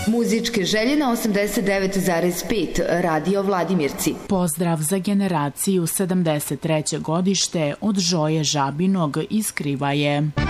Muzičke želje na 89,5 Radio Vladimirci. Pozdrav za generaciju 73. godište od Žoje Žabinog iz Krivaje.